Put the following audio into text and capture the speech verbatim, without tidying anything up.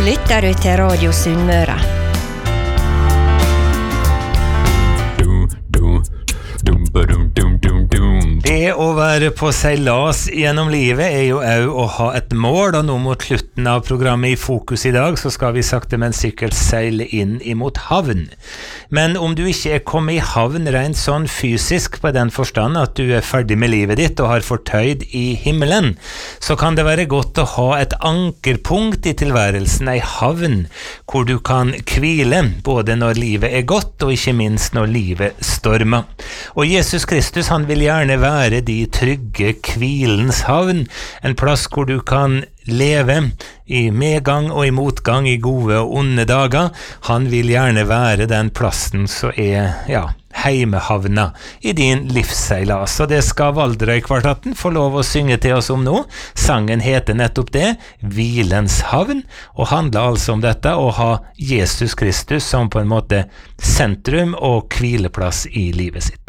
lytter du til Radio Sunnmøre. Det å være på seilas gjennom livet er jo også å ha et mål, og nå mot slutten av programmet I Fokus I dag så skal vi sakte men sikkert seile inn imot havn. Men om du ikke er kommet I havn rent sånn fysisk på den forstand at du er ferdig med livet ditt og har fortøyd I himmelen, så kan det være godt å ha et ankerpunkt I tilværelsen, ei havn, hvor du kan hvile, både når livet er godt og ikke minst når livet stormer. Og Jesus Kristus, han vil gjerne være de trygge hvilens havn, en plass hvor du kan leve I medgang og I motgang, I gode og onde dager. Han vil gjerne være den plassen som er, ja, heimehavna I din livsseilas, og det skal Valderøy-kvartetten få lov å synge til oss om nå. Sangen heter nettopp det, Hvilens havn, og handler altså om dette å ha Jesus Kristus som på en måte sentrum og hvileplass I livet sitt.